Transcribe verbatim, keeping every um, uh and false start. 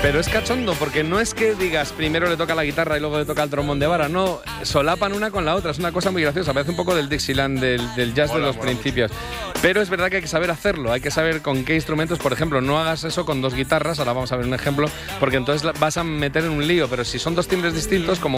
Pero es cachondo, porque no es que digas primero le toca la guitarra y luego le toca el trombón de vara, no, solapan una con la otra, es una cosa muy graciosa, parece un poco del Dixieland, del, del jazz mola, de los mola principios. Mucho. Pero es verdad que hay que saber hacerlo, hay que saber con qué instrumentos, por ejemplo, no hagas eso con dos guitarras, ahora vamos a ver un ejemplo, porque entonces vas a meter en un lío, pero si son dos timbres distintos, como